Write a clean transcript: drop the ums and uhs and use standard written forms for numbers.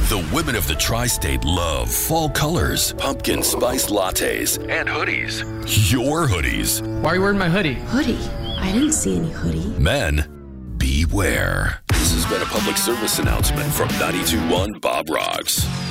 The women of the tri-state love fall colors, pumpkin spice lattes, and hoodies. Your hoodies. Why are you wearing my hoodie? Hoodie? I didn't see any hoodie. Men, beware. This has been a public service announcement from 92.1 Bob Rocks.